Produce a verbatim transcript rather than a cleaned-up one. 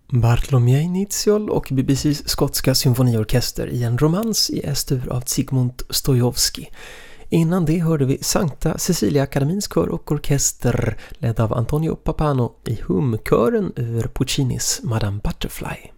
Bartlomiej Niziol och B B C:s skotska symfoniorkester i en romans i S-dur av Zygmunt Stojowski. Innan det hörde vi Sankta Cecilia Akademins kör och orkester ledd av Antonio Papano i humkören ur Puccinis Madame Butterfly.